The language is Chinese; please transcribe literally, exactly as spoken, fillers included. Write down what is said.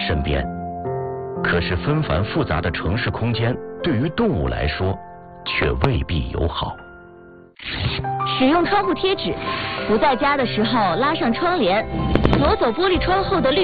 身边。可是纷繁复杂的城市空间对于动物来说却未必友好。 使用窗户贴纸，不在家的时候拉上窗帘，挪走玻璃窗后的绿